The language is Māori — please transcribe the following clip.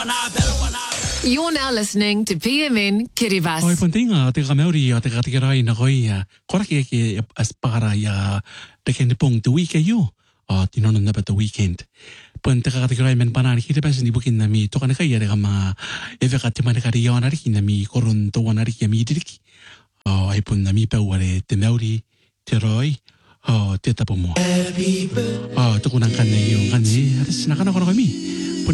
You're now listening to PMN Kiribati. Oi penting te kameri te katirai na koi koraki ke aspara ya te ken pong the week yo tinono na the weekend pun te katirai men panani kita pas ni bukin nami to kana kai ya kama eve ka te mana kari ya na ri nami korun to wana ri mi diriki ai pun nami pa wale te meuri te roi te tapomo to kunang kan ne yo kan ni ada sinakana kono kami